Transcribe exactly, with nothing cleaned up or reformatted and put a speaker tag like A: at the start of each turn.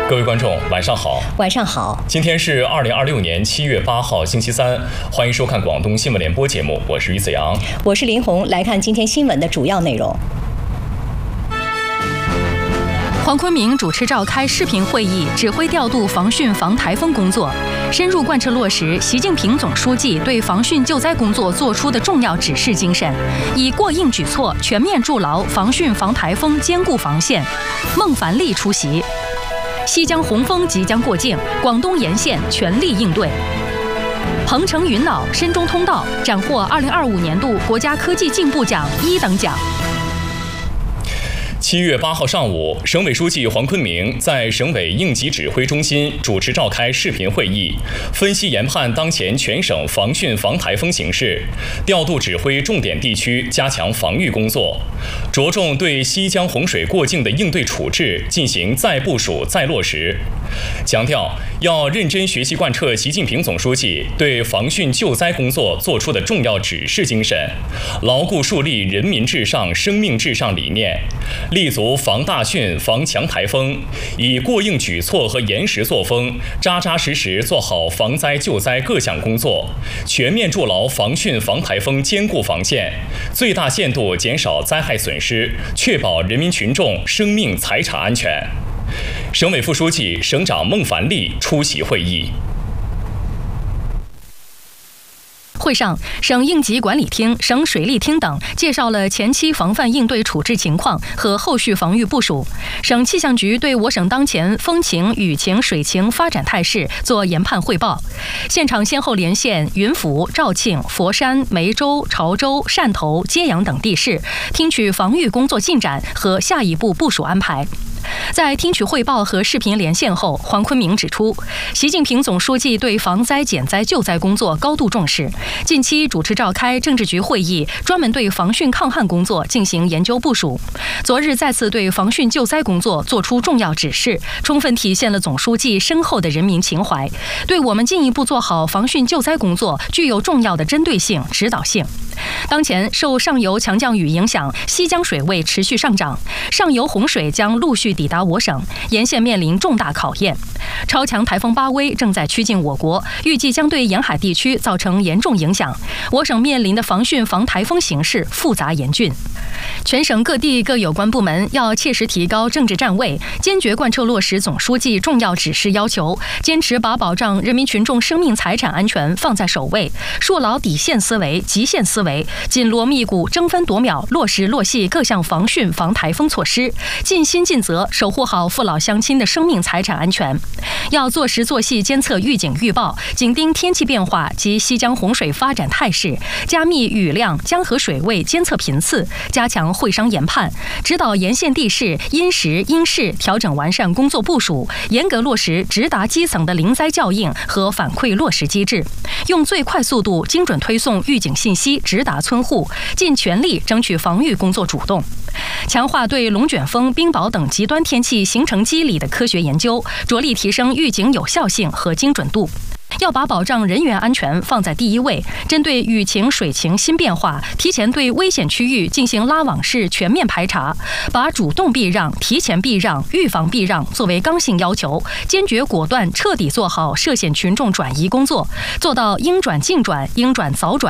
A: 各位观众，晚上好。
B: 晚上好。
A: 今天是二零二六年七月八号，星期三，欢迎收看广东新闻联播节目，我是于子阳，
B: 我是林红。来看今天新闻的主要内容。
C: 黄坤明主持召开视频会议，指挥调度防汛防台风工作，深入贯彻落实习近平总书记对防汛救灾工作作出的重要指示精神，以过硬举措全面筑牢防汛防台风坚固防线。孟凡利出席。西江洪峰即将过境，广东沿线全力应对。鹏程云脑深中通道斩获二零二五年度国家科技进步奖一等奖。
A: 七月八号上午，省委书记黄坤明在省委应急指挥中心主持召开视频会议，分析研判当前全省防汛防台风形势，调度指挥重点地区加强防御工作，着重对西江洪水过境的应对处置进行再部署再落实，强调要认真学习贯彻习近平总书记对防汛救灾工作作出的重要指示精神，牢固树立人民至上、生命至上理念，立足防大汛、防强台风，以过硬举措和严实作风，扎扎实实做好防灾救灾各项工作，全面筑牢防汛防台风坚固防线，最大限度减少灾害损失，确保人民群众生命财产安全。省委副书记、省长孟凡利出席会议。
C: 会上，省应急管理厅、省水利厅等介绍了前期防范应对处置情况和后续防御部署。省气象局对我省当前风情、雨情、水情发展态势做研判汇报。现场先后连线云浮、肇庆、佛山、梅州、潮州、汕头、揭阳等地市，听取防御工作进展和下一步部署安排。在听取汇报和视频连线后，黄坤明指出，习近平总书记对防灾减灾救灾工作高度重视，近期主持召开政治局会议，专门对防汛抗旱工作进行研究部署。昨日再次对防汛救灾工作作出重要指示，充分体现了总书记深厚的人民情怀，对我们进一步做好防汛救灾工作具有重要的针对性、指导性。当前受上游强降雨影响，西江水位持续上涨，上游洪水将陆续抵达我省，沿线面临重大考验。超强台风巴威正在趋近我国，预计将对沿海地区造成严重影响。我省面临的防汛防台风形势复杂严峻。全省各地各有关部门要切实提高政治站位，坚决贯彻落实总书记重要指示要求，坚持把保障人民群众生命财产安全放在首位，树牢底线思维、极限思维，紧锣密鼓、争分夺秒落实落细各项防汛防台风措施，尽心尽责守护好父老乡亲的生命财产安全。要做实做细监测预警预报，紧盯天气变化及西江洪水发展态势，加密雨量、江河水位监测频次，加强会商研判，指导沿线地市因时因势调整完善工作部署，严格落实直达基层的临灾校应和反馈落实机制，用最快速度精准推送预警信息直达村户，尽全力争取防御工作主动。强化对龙卷风、冰雹等极端天气形成机理的科学研究，着力提升预警有效性和精准度。要把保障人员安全放在第一位，针对雨情、水情新变化，提前对危险区域进行拉网式全面排查，把主动避让、提前避让、预防避让作为刚性要求，坚决果断彻底做好涉险群众转移工作，做到应转尽转、应转早转。